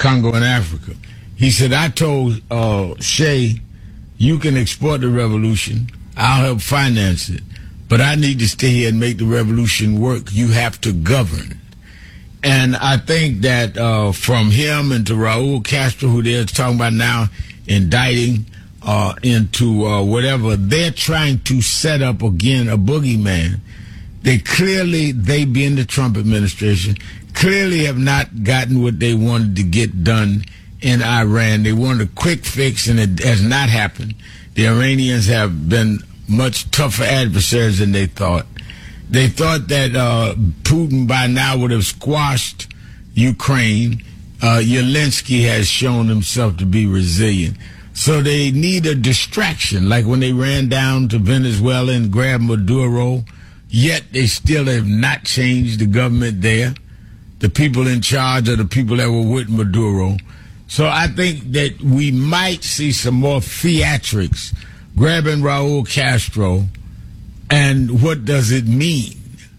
Congo and Africa. He said, I told Shea, you can export the revolution. I'll help finance it. But I need to stay here and make the revolution work. You have to govern. And I think that from him and to Raul Castro, who they're talking about now, indicting into whatever, they're trying to set up, again, a boogeyman. They being the Trump administration, clearly have not gotten what they wanted to get done in Iran. They wanted a quick fix, and it has not happened. The Iranians have been much tougher adversaries than they thought. They thought that Putin by now would have squashed Ukraine. Zelensky has shown himself to be resilient. So they need a distraction, like when they ran down to Venezuela and grabbed Maduro, yet they still have not changed the government there. The people in charge are the people that were with Maduro. So I think that we might see some more theatrics grabbing Raul Castro, and what does it mean?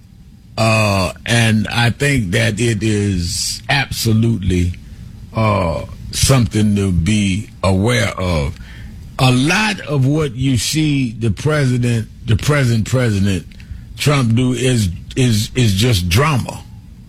And I think that it is absolutely something to be aware of. A lot of what you see the present president Trump do is just drama.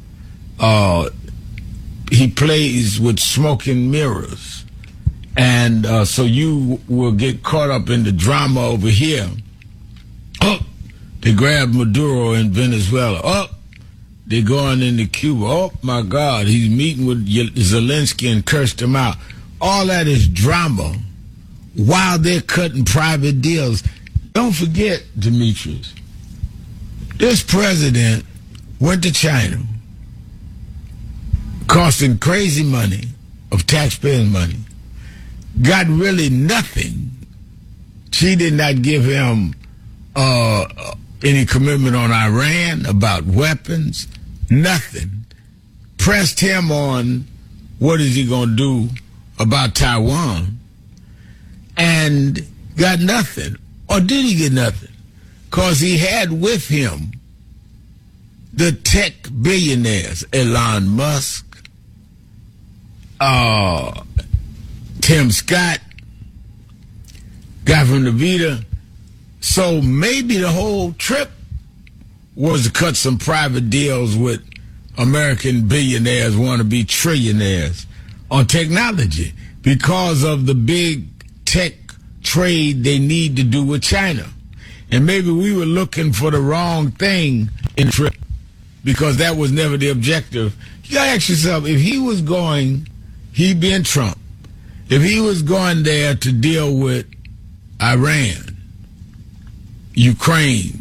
He plays with smoke and mirrors. And so you will get caught up in the drama over here. Oh, they grabbed Maduro in Venezuela. Oh, they're going into Cuba. Oh, my God, he's meeting with Zelensky and cursed him out. All that is drama while they're cutting private deals. Don't forget, Demetrius, this president went to China, costing crazy money of taxpayers' money, got really nothing. She did not give him any commitment on Iran, about weapons, nothing. Pressed him on what is he going to do about Taiwan, and got nothing. Or did he get nothing? Because he had with him the tech billionaires, Elon Musk, Tim Scott, guy from Nevada. So maybe the whole trip was to cut some private deals with American billionaires, wannabe trillionaires on technology because of the big tech trade they need to do with China. And maybe we were looking for the wrong thing in the trip because that was never the objective. You gotta ask yourself, if he was going, he being Trump, if he was going there to deal with Iran, Ukraine,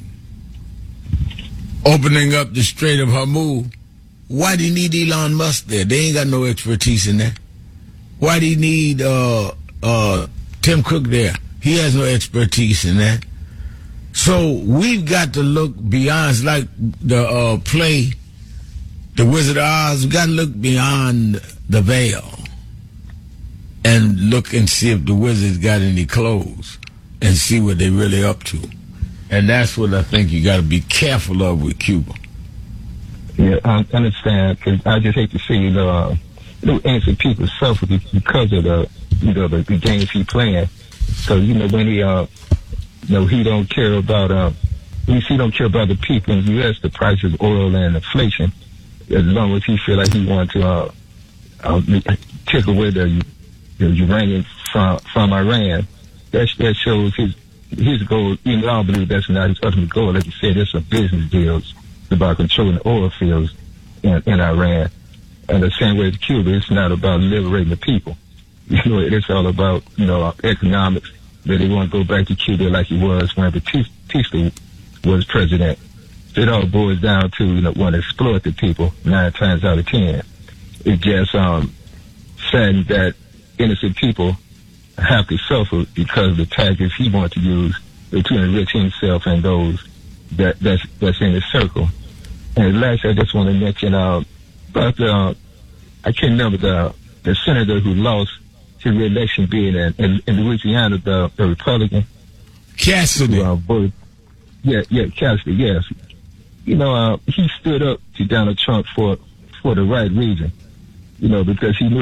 opening up the Strait of Hormuz, why do you need Elon Musk there? They ain't got no expertise in that. Why do you need Tim Cook there? He has no expertise in that. So we've got to look beyond. It's like the play, The Wizard of Oz. We've got to look beyond the veil and look and see if the wizard's got any clothes and see what they're really up to. And that's what I think you got to be careful of with Cuba. Yeah, I understand, because I just hate to see innocent people suffer because of the games he playing. So when he don't care about he don't care about the people in the U.S. The price of oil and inflation. As long as he feel like he want to take away the uranium from Iran, that shows his goal. I don't believe that's not his ultimate goal. Like you said, it's a business deal. It's about controlling the oil fields in Iran. And the same way as Cuba, it's not about liberating the people. It's all about, economics, that they want to go back to Cuba like it was when Batista was president. It all boils down to, want to exploit the people 9 times out of 10. It just saddens that innocent people have to suffer because of the tactics he wants to use to enrich himself and those that's in his circle. And last, I just want to mention about I can't remember the senator who lost his re-election bid in Louisiana, the Republican. Cassidy. Cassidy, yes. He stood up to Donald Trump for the right reason, because he knew